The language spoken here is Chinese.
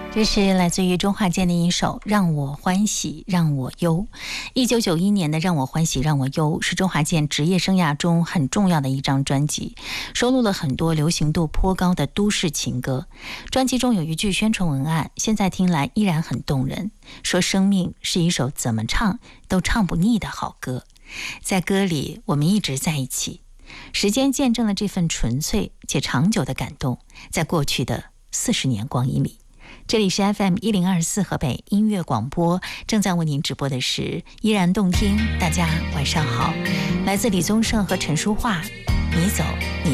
这是来自于周华健的一首《让我欢喜让我忧》。1991年的《让我欢喜让我忧》是周华健职业生涯中很重要的一张专辑，收录了很多流行度颇高的都市情歌。专辑中有一句宣传文案，现在听来依然很动人，说生命是一首怎么唱都唱不腻的好歌，在歌里我们一直在一起。时间见证了这份纯粹且长久的感动，在过去的40年光阴里。这里是 FM1024 河北音乐广播，正在为您直播的是依然动听。大家晚上好，来自李宗盛和陈淑桦，你走你